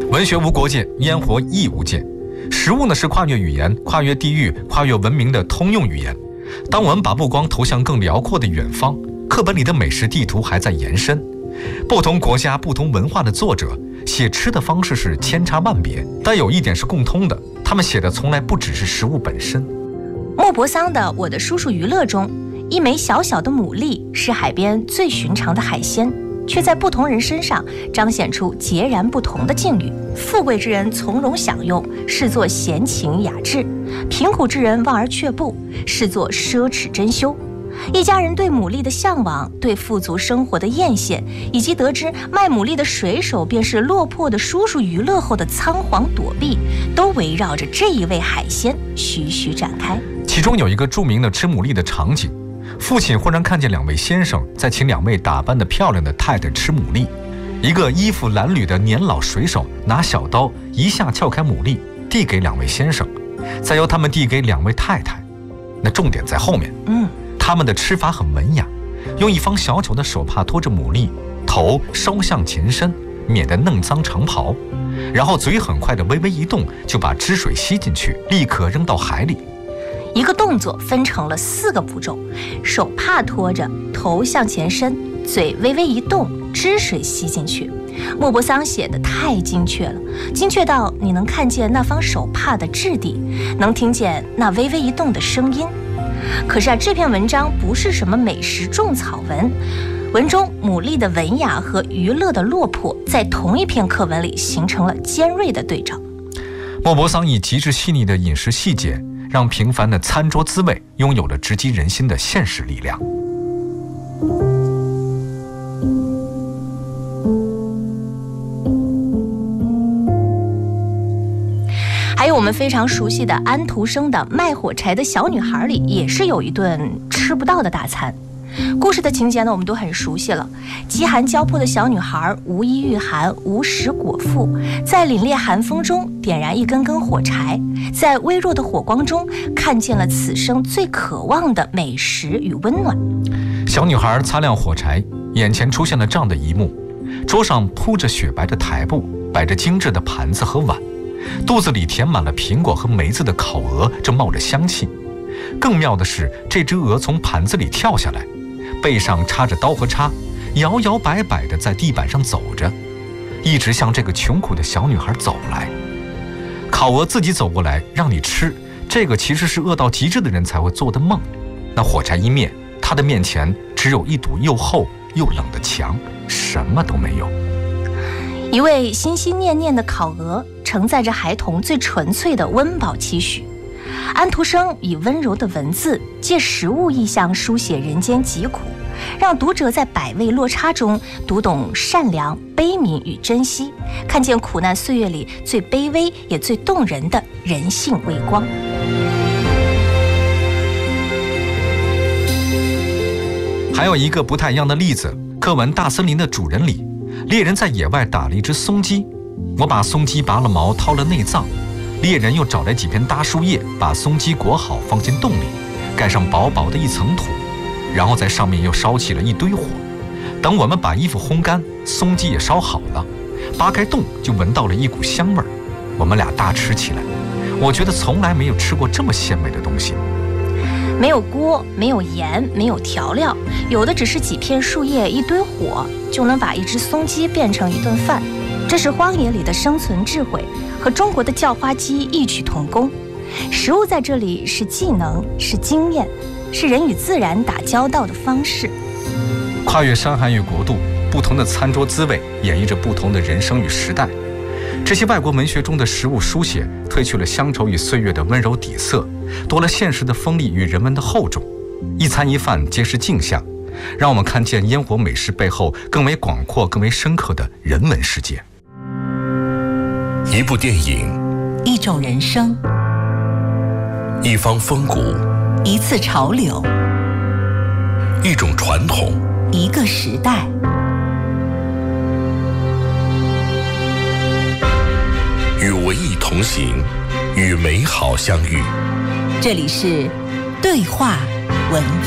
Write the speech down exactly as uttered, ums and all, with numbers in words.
文学无国界，烟火亦无界。食物呢是跨越语言、跨越地域、跨越文明的通用语言。当我们把目光投向更辽阔的远方，课本里的美食地图还在延伸。不同国家、不同文化的作者写吃的方式是千差万别，但有一点是共通的，他们写的从来不只是食物本身。 莫泊桑的《我的叔叔娱乐》中，一枚小小的牡蛎是海边最寻常的海鲜，却在不同人身上彰显出截然不同的境遇。富贵之人从容享用，视作闲情雅致；贫苦之人望而却步，视作奢侈珍馐。一家人对牡蛎的向往，对富足生活的艳羡，以及得知卖牡蛎的水手便是落魄的叔叔娱乐后的仓皇躲避，都围绕着这一味海鲜徐徐展开。 其中有一个著名的吃牡蛎的场景，父亲忽然看见两位先生在请两位打扮得漂亮的太太吃牡蛎，一个衣服褴褛的年老水手拿小刀一下撬开牡蛎，递给两位先生，再由他们递给两位太太。那重点在后面，嗯。他们的吃法很文雅，用一方小巧的手帕托着牡蛎，头稍向前伸，免得弄脏长袍，然后嘴很快的微微一动，就把汁水吸进去，立刻扔到海里。 一个动作分成了四个步骤：手帕托着，头向前伸，嘴微微一动，汁水吸进去。莫泊桑写得太精确了，精确到你能看见那方手帕的质地，能听见那微微一动的声音。可是啊，这篇文章不是什么美食种草文，文中牡蛎的文雅和娱乐的落魄在同一篇课文里形成了尖锐的对照。 莫泊桑以极致细腻的饮食细节，让平凡的餐桌滋味拥有了直击人心的现实力量。 还有我们非常熟悉的安徒生的《卖火柴的小女孩》里，也是有一顿吃不到的大餐。故事的情节呢，我们都很熟悉了。饥寒交迫的小女孩无衣御寒，无食果腹，在凛冽寒风中点燃一根根火柴，在微弱的火光中看见了此生最渴望的美食与温暖。 小女孩擦亮火柴，眼前出现了这样的一幕：桌上铺着雪白的台布，摆着精致的盘子和碗，肚子里填满了苹果和梅子的烤鹅正冒着香气。更妙的是，这只鹅从盘子里跳下来，背上插着刀和叉，摇摇摆摆地在地板上走着，一直向这个穷苦的小女孩走来。烤鹅自己走过来让你吃，这个其实是饿到极致的人才会做的梦。那火柴一灭，他的面前只有一堵又厚又冷的墙，什么都没有。 一位心心念念的烤鹅，承载着孩童最纯粹的温饱期许。安徒生以温柔的文字，借食物意象书写人间疾苦，让读者在百味落差中读懂善良、悲悯与珍惜，看见苦难岁月里最卑微也最动人的人性微光。 还有一个不太一样的例子，课文《大森林的主人》里，猎人在野外打了一只松鸡，我把松鸡拔了毛，掏了内脏，猎人又找来几片大树叶，把松鸡裹好，放进洞里，盖上薄薄的一层土，然后在上面又烧起了一堆火。等我们把衣服烘干，松鸡也烧好了，扒开洞就闻到了一股香味儿。我们俩大吃起来，我觉得从来没有吃过这么鲜美的东西。 没有锅，没有盐，没有调料，有的只是几片树叶，一堆火，就能把一只松鸡变成一顿饭。这是荒野里的生存智慧，和中国的叫花鸡异曲同工。食物在这里是技能，是经验，是人与自然打交道的方式。 跨越山海与国度，不同的餐桌滋味演绎着不同的人生与时代。这些外国文学中的食物书写，褪去了乡愁与岁月的温柔底色，多了现实的锋利与人文的厚重。一餐一饭皆是镜像，让我们看见烟火美食背后更为广阔、更为深刻的人文世界。 一部电影， 一种人生， 一方风骨， 一次潮流， 一种传统， 一个时代。 与文艺同行，与美好相遇。 这里是对话文